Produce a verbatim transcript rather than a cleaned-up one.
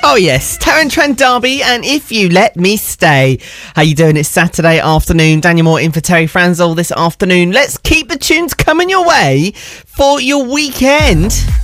Oh yes, Taryn Trent D'Arby and If You Let Me Stay. How you doing? It's Saturday afternoon. Daniel Moore in for Terry Franzel this afternoon. Let's keep the tunes coming your way for your weekend.